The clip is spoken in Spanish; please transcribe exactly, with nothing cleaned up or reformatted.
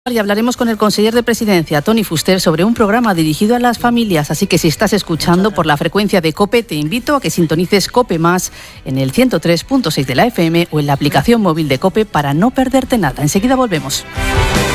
Y hablaremos con el conseller de Presidencia, Toni Fuster, sobre un programa dirigido a las familias. Así que si estás escuchando por la frecuencia de COPE, te invito a que sintonices COPE Más en el ciento tres punto seis de la F M o en la aplicación móvil de COPE para no perderte nada. Enseguida volvemos.